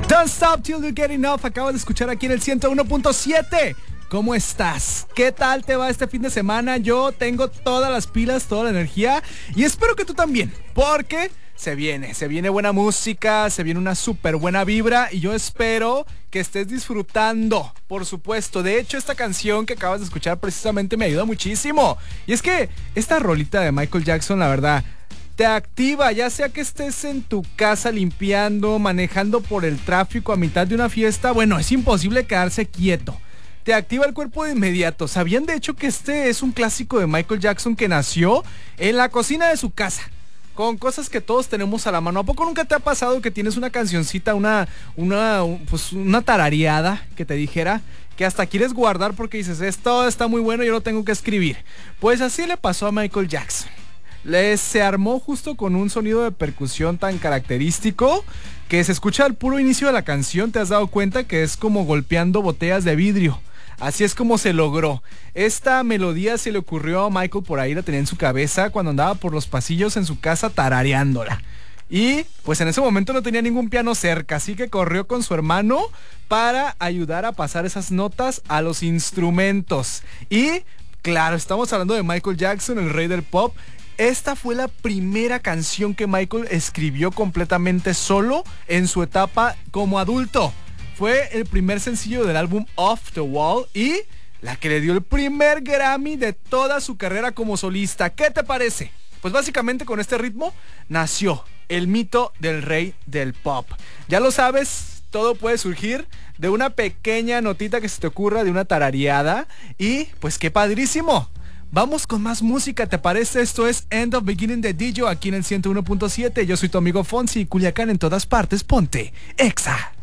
Don't Stop Till You Get Enough. Acabas de escuchar aquí en el 101.7. ¿Cómo estás? ¿Qué tal te va este fin de semana? Yo tengo todas las pilas, toda la energía y espero que tú también, porque se viene buena música, se viene una súper buena vibra y yo espero que estés disfrutando, por supuesto. De hecho, esta canción que acabas de escuchar precisamente me ayuda muchísimo. Y es que esta rolita de Michael Jackson, la verdad, te activa, ya sea que estés en tu casa limpiando, manejando por el tráfico a mitad de una fiesta. Bueno, es imposible quedarse quieto. Te activa el cuerpo de inmediato. ¿Sabían de hecho que este es un clásico de Michael Jackson que nació en la cocina de su casa? Con cosas que todos tenemos a la mano. ¿A poco nunca te ha pasado que tienes una cancioncita, una tarareada que te dijera que hasta quieres guardar porque dices, esto está muy bueno, yo lo tengo que escribir? Pues así le pasó a Michael Jackson. Se armó justo con un sonido de percusión tan característico que se escucha al puro inicio de la canción. ¿Te has dado cuenta que es como golpeando botellas de vidrio? Así es como se logró. Esta melodía se le ocurrió a Michael por ahí, la tenía en su cabeza cuando andaba por los pasillos en su casa tarareándola. Y pues en ese momento no tenía ningún piano cerca, así que corrió con su hermano para ayudar a pasar esas notas a los instrumentos. Y claro, estamos hablando de Michael Jackson, el rey del pop. Esta fue la primera canción que Michael escribió completamente solo en su etapa como adulto. Fue el primer sencillo del álbum Off the Wall y la que le dio el primer Grammy de toda su carrera como solista. ¿Qué te parece? Pues básicamente con este ritmo nació el mito del rey del pop. Ya lo sabes, todo puede surgir de una pequeña notita que se te ocurra, de una tarareada. Y pues qué padrísimo. Vamos con más música, ¿te parece? Esto es End of Beginning de DJ aquí en el 101.7. Yo soy tu amigo Fonsi y Culiacán en todas partes. Ponte Exa.